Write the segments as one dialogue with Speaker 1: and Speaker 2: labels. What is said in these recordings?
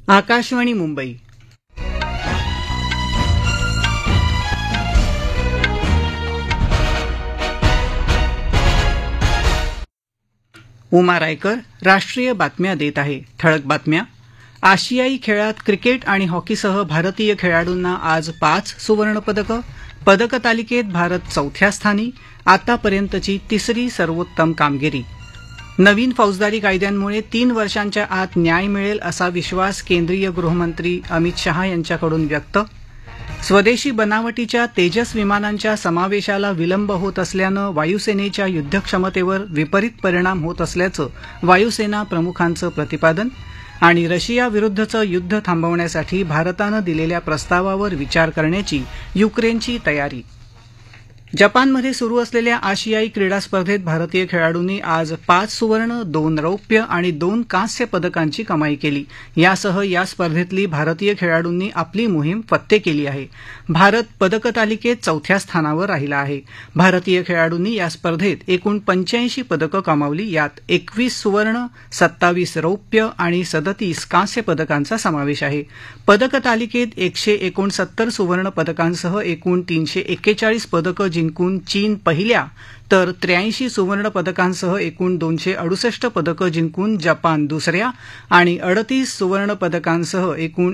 Speaker 1: आकाशवाणी मुंबई. उमा रायकर राष्ट्रीय बातम्या देत आहे. ठळक बातम्या. आशियाई खेळात क्रिकेट आणि हॉकीसह भारतीय खेळाडूंना आज 5 सुवर्णपदकं. पदक तालिकेत भारत 4थ्या स्थानी. आतापर्यंतची तिसरी सर्वोत्तम कामगिरी. नवीन फौजदारी कायद्यांमुळे 3 वर्षांच्या आत न्याय मिळेल असा विश्वास केंद्रीय गृहमंत्री अमित शहा यांच्याकडून व्यक्त. स्वदेशी बनावटीच्या तेजस विमानांच्या समावेशाला विलंब होत असल्यानं वायुसेनेच्या युद्धक्षमतेवर विपरीत परिणाम होत असल्याचं वायुसेना प्रमुखांचं प्रतिपादन. आणि रशिया विरुद्धचं युद्ध थांबवण्यासाठी भारतानं दिलेल्या प्रस्तावावर विचार करण्याची युक्रेनची तयारी. जपानमध्ये सुरू असलेल्या आशियाई क्रीडा स्पर्धेत भारतीय खेळाडूंनी आज 5 सुवर्ण, 2 रौप्य आणि 2 कांस्य पदकांची कमाई केली. यासह या स्पर्धेतली भारतीय खेळाडूंनी आपली मोहीम फत्ते केली आहे. भारत पदक तालिकेत 4थ्या स्थानावर राहिला आहे. भारतीय खेळाडूंनी या स्पर्धेत एकूण 85 पदकं कमावली. यात 21 सुवर्ण, 27 रौप्य आणि 37 कांस्य पदकांचा समावेश आहे. पदक तालिकेत 169 सुवर्ण पदकांसह एकूण 341 पदकं जिंकून चीन पहिल्या, तर 83 सुवर्ण पदकांसह एकूण 268 पदकं जिंकून जपान दुसऱ्या आणि 38 सुवर्ण पदकांसह एकूण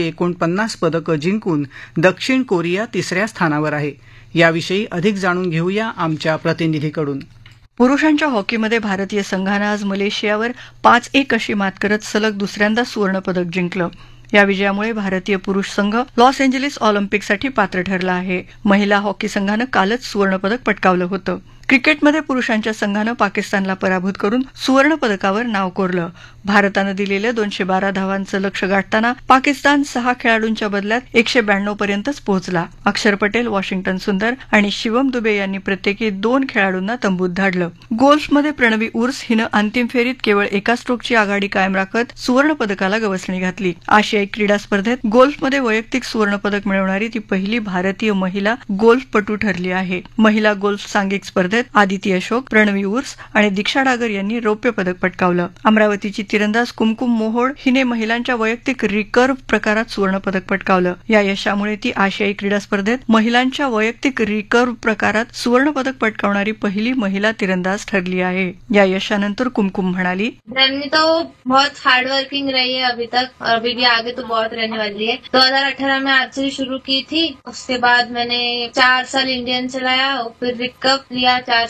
Speaker 1: 149 पदकं जिंकून दक्षिण कोरिया तिसऱ्या स्थानावर आहे. याविषयी अधिक जाणून घेऊया आमच्या प्रतिनिधीकडून.
Speaker 2: पुरुषांच्या हॉकीमध्ये भारतीय संघानं आज मलेशियावर 5-1 अशी मात करत सलग दुसऱ्यांदा सुवर्णपदक जिंकलं. या विजयामुळे भारतीय पुरुष संघ लॉस एंजेलिस ऑलिम्पिकसाठी पात्र ठरला आहे. महिला हॉकी संघानं कालच सुवर्णपदक पटकावलं होतं. क्रिकेटमध्ये पुरुषांच्या संघानं पाकिस्तानला पराभूत करून सुवर्णपदकावर नाव कोरलं. भारतानं दिलेल्या 212 धावांचं लक्ष्य गाठताना पाकिस्तान 6 खेळाडूंच्या बदल्यात 192 पर्यंतच पोहोचला. अक्षर पटेल, वॉशिंग्टन सुंदर आणि शिवम दुबे यांनी प्रत्येकी 2 खेळाडूंना तंबूत धाडलं. गोल्फमध्ये प्रणवी उर्स हिनं अंतिम फेरीत केवळ एका स्ट्रोकची आघाडी कायम राखत सुवर्णपदकाला गवसणी घातली. आशियाई क्रीडा स्पर्धेत गोल्फमध्ये वैयक्तिक सुवर्णपदक मिळवणारी ती पहिली भारतीय महिला गोल्फपटू ठरली आहे. महिला गोल्फ सांघिक स्पर्धेत आदिती अशोक, प्रणवी उर्स आणि दीक्षा डागर यांनी रौप्य पदक पटकावलं. अमरावतीची तिरंदाज कुमकुम मोहोळ हिने महिलांच्या वैयक्तिक रिकर्व्ह प्रकारात सुवर्णपदक पटकावलं. या यशामुळे ती आशियाई क्रीडा स्पर्धेत महिलांच्या वैयक्तिक रिकर्व्ह प्रकारात सुवर्णपदक पटकावणारी पहिली महिला तिरंदाज ठरली आहे. या यशानंतर कुमकुम म्हणाली,
Speaker 3: रनवी तो बहुत हार्ड वर्किंग रही है अभी तक और अभी भी आगे तो बहुत रहने वाली है. 2018 में आर्चरी शुरू की थी. उसके बाद मैंने 4 साल इंडियन चलाया और फिर रिकर्व लिया